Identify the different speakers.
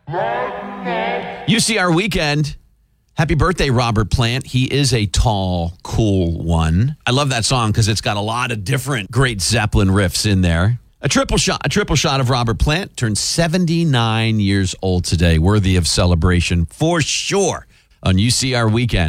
Speaker 1: UCR weekend. Happy birthday, Robert Plant. He is a tall, cool one. I love that song because it's got a lot of different great Zeppelin riffs in there. A triple shot of Robert Plant. Turned 79 years old today. Worthy of celebration for sure on UCR weekend.